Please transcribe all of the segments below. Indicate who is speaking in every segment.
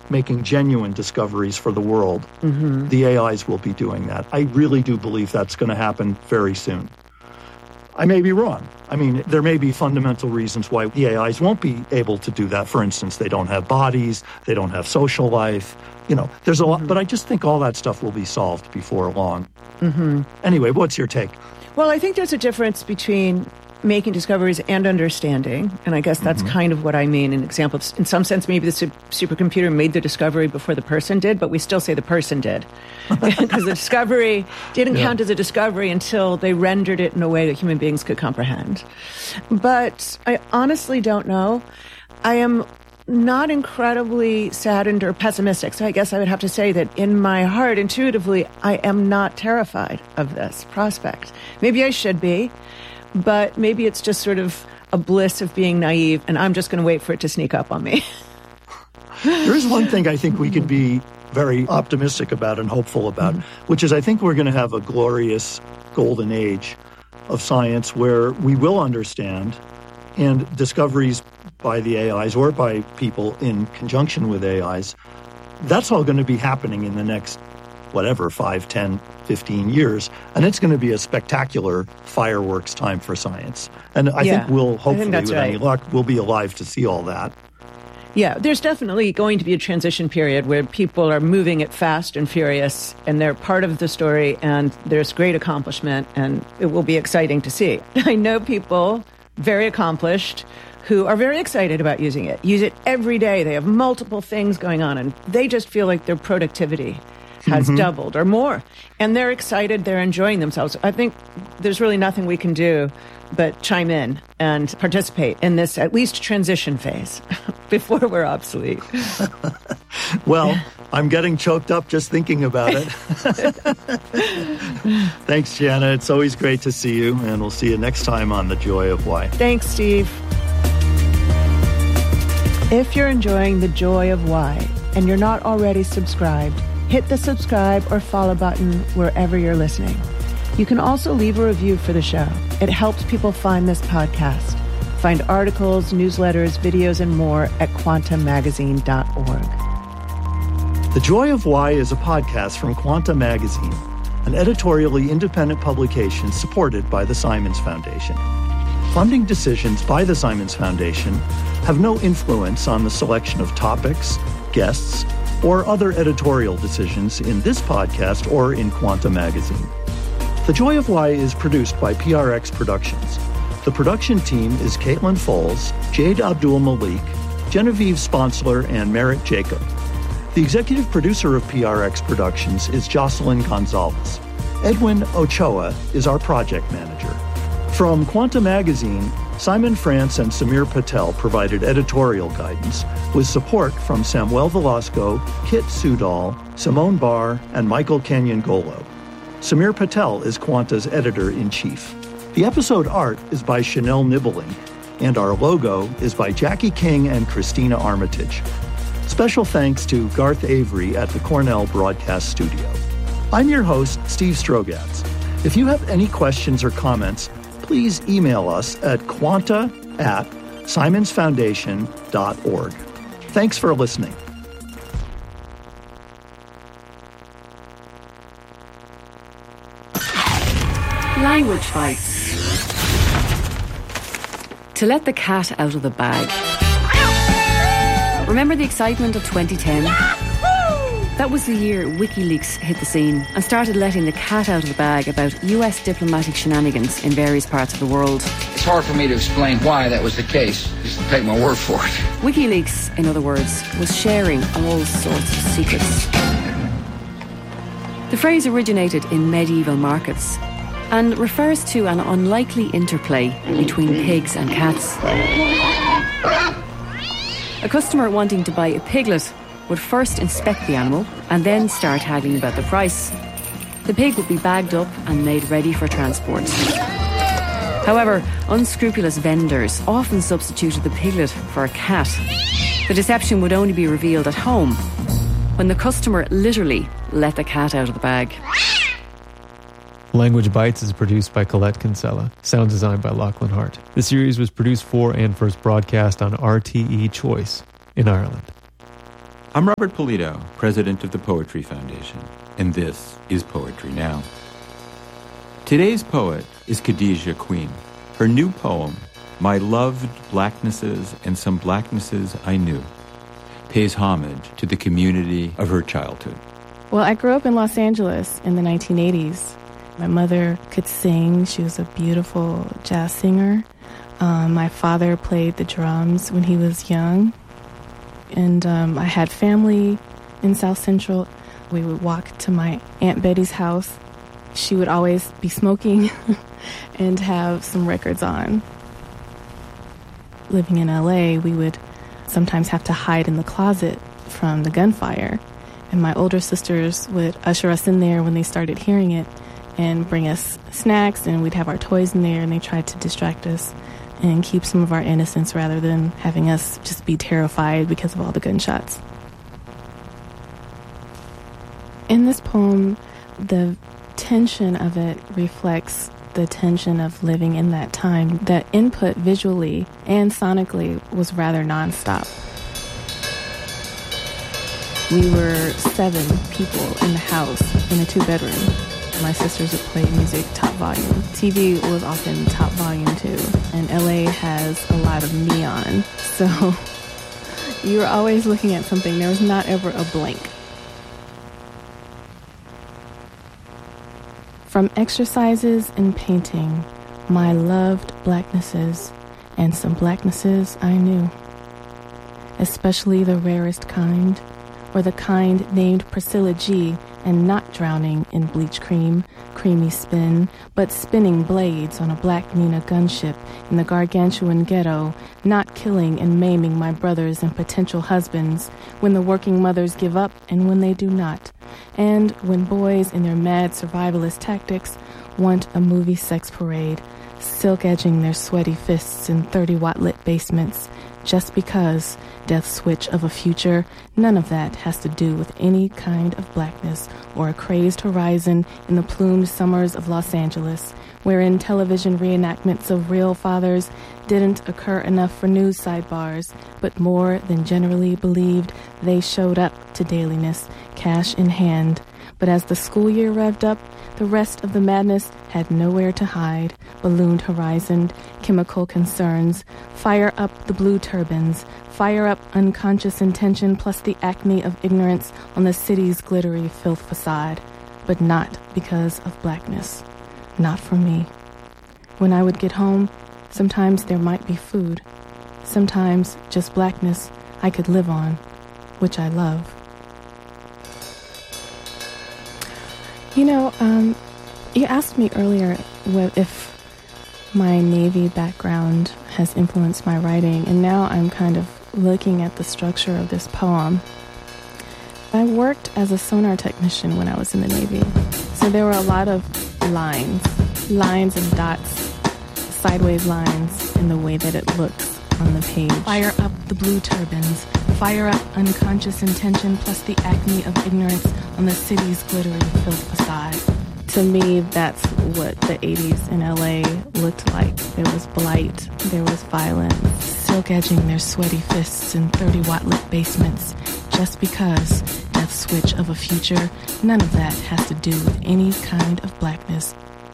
Speaker 1: making genuine discoveries for the world, the AIs will be doing that. I really do believe that's going to happen very soon. I may be wrong. I mean, there may be fundamental reasons why the AIs won't be able to do that. For instance, they don't have bodies, they don't have social life. There's a lot, but I just think all that stuff will be solved before long. Anyway, what's your take?
Speaker 2: Well, I think there's a difference between making discoveries and understanding, and I guess that's kind of what I mean. An example, in some sense, maybe the supercomputer made the discovery before the person did, but we still say the person did. Because the discovery didn't count as a discovery until they rendered it in a way that human beings could comprehend. But I honestly don't know. I am not incredibly saddened or pessimistic, so I guess I would have to say that in my heart, intuitively, I am not terrified of this prospect. Maybe I should be. But maybe it's just sort of a bliss of being naive, and I'm just going to wait for it to sneak up on me.
Speaker 1: There is one thing I think we can be very optimistic about and hopeful about, which is I think we're going to have a glorious golden age of science where we will understand, and discoveries by the AIs or by people in conjunction with AIs, that's all going to be happening in the next 5, 10, 15 years. And it's going to be a spectacular fireworks time for science. And I think we'll hopefully, with any luck, we'll be alive to see all that.
Speaker 2: Yeah, there's definitely going to be a transition period where people are moving at fast and furious, and they're part of the story, and there's great accomplishment, and it will be exciting to see. I know people very accomplished who are very excited about using it. Use it every day. They have multiple things going on, and they just feel like their productivity has doubled or more. And they're excited, they're enjoying themselves. I think there's really nothing we can do but chime in and participate in this, at least, transition phase before we're obsolete.
Speaker 1: Well, I'm getting choked up just thinking about it. Thanks, Jana. It's always great to see you, and we'll see you next time on The Joy of Why.
Speaker 2: Thanks, Steve. If you're enjoying The Joy of Why and you're not already subscribed, hit the subscribe or follow button wherever you're listening. You can also leave a review for the show. It helps people find this podcast. Find articles, newsletters, videos, and more at quantamagazine.org.
Speaker 1: The Joy of Why is a podcast from Quanta Magazine, an editorially independent publication supported by the Simons Foundation. Funding decisions by the Simons Foundation have no influence on the selection of topics, guests, or other editorial decisions in this podcast or in Quanta Magazine. The Joy of Why is produced by PRX Productions. The production team is Caitlin Foles, Jade Abdul-Malik, Genevieve Sponsler, and Merritt Jacob. The executive producer of PRX Productions is Jocelyn Gonzalez. Edwin Ochoa is our project manager. From Quanta Magazine, Simon France and Samir Patel provided editorial guidance with support from Samuel Velasco, Kit Sudol, Simone Barr, and Michael Canyon-Golo. Samir Patel is Quanta's editor-in-chief. The episode art is by Chanel Nibbling, and our logo is by Jackie King and Christina Armitage. Special thanks to Garth Avery at the Cornell Broadcast Studio. I'm your host, Steve Strogatz. If you have any questions or comments, please email us at quanta@simonsfoundation.org. Thanks for listening.
Speaker 3: Language Bites. To let the cat out of the bag. Remember the excitement of 2010? That was the year WikiLeaks hit the scene and started letting the cat out of the bag about US diplomatic shenanigans in various parts of the world.
Speaker 4: It's hard for me to explain why that was the case. Just take my word for it.
Speaker 3: WikiLeaks, in other words, was sharing all sorts of secrets. The phrase originated in medieval markets and refers to an unlikely interplay between pigs and cats. A customer wanting to buy a piglet would first inspect the animal and then start haggling about the price. The pig would be bagged up and made ready for transport. However, unscrupulous vendors often substituted the piglet for a cat. The deception would only be revealed at home, when the customer literally let the cat out of the bag.
Speaker 5: Language Bites is produced by Colette Kinsella. Sound designed by Lachlan Hart. The series was produced for and first broadcast on RTE Choice in Ireland.
Speaker 6: I'm Robert Polito, president of the Poetry Foundation, and this is Poetry Now. Today's poet is Khadijah Queen. Her new poem, My Loved Blacknesses and Some Blacknesses I Knew, pays homage to the community of her childhood.
Speaker 7: Well, I grew up in Los Angeles in the 1980s. My mother could sing. She was a beautiful jazz singer. My father played the drums when he was young. And I had family in South Central. We would walk to my Aunt Betty's house. She would always be smoking and have some records on. Living in LA, we would sometimes have to hide in the closet from the gunfire. And my older sisters would usher us in there when they started hearing it and bring us snacks, and we'd have our toys in there, and they tried to distract us and keep some of our innocence rather than having us just be terrified because of all the gunshots. In this poem, the tension of it reflects the tension of living in that time. The input visually and sonically was rather nonstop. We were 7 people in the house in a 2-bedroom. My sisters would play music top volume. TV was often top volume too. And LA has a lot of neon. So you were always looking at something. There was not ever a blank. From exercises in painting, my loved blacknesses and some blacknesses I knew. Especially the rarest kind, or the kind named Priscilla G, and not drowning in bleach cream, creamy spin, but spinning blades on a black Nina gunship in the gargantuan ghetto, not killing and maiming my brothers and potential husbands, when the working mothers give up and when they do not, and when boys in their mad survivalist tactics want a movie sex parade, silk edging their sweaty fists in 30-watt lit basements, just because, death switch of a future, none of that has to do with any kind of blackness or a crazed horizon in the plumed summers of Los Angeles, wherein television reenactments of real fathers didn't occur enough for news sidebars, but more than generally believed they showed up to dailiness, cash in hand. But as the school year revved up, the rest of the madness had nowhere to hide. Ballooned horizon, chemical concerns, fire up the blue turbines, fire up unconscious intention plus the acme of ignorance on the city's glittery filth facade. But not because of blackness. Not for me. When I would get home, sometimes there might be food. Sometimes just blackness I could live on, which I love. You know, you asked me earlier if my Navy background has influenced my writing, and now I'm kind of looking at the structure of this poem. I worked as a sonar technician when I was in the Navy, so there were a lot of lines and dots, sideways lines in the way that it looks on the page. Fire up the blue turbines, fire up unconscious intention plus the acme of ignorance on the city's glittery filth facade. To me, that's what the 80s in LA looked like. There was blight, there was violence, silk edging their sweaty fists in 30-watt lit basements. Just because, death switch of a future, none of that has to do with any kind of blackness.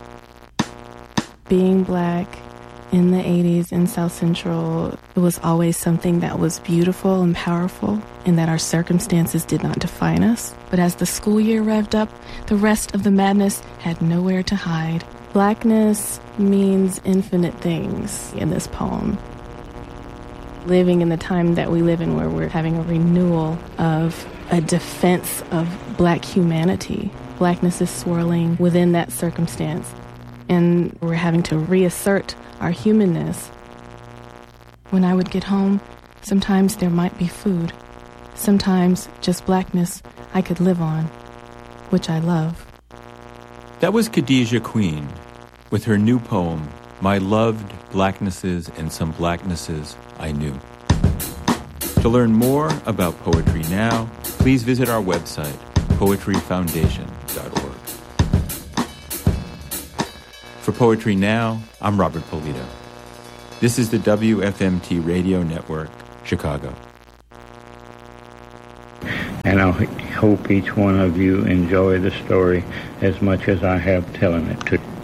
Speaker 7: Being black in the 80s in South Central, it was always something that was beautiful and powerful, and that our circumstances did not define us. But as the school year revved up, the rest of the madness had nowhere to hide. Blackness means infinite things in this poem. Living in the time that we live in, where we're having a renewal of a defense of black humanity. Blackness is swirling within that circumstance, and we're having to reassert our humanness. When I would get home, sometimes there might be food. Sometimes just blackness I could live on, which I love.
Speaker 6: That was Khadijah Queen with her new poem, My Loved Blacknesses and Some Blacknesses I Knew. To learn more about Poetry Now, please visit our website, poetryfoundation.org. For Poetry Now, I'm Robert Polito. This is the WFMT Radio Network, Chicago.
Speaker 8: And I hope each one of you enjoy the story as much as I have telling it to you.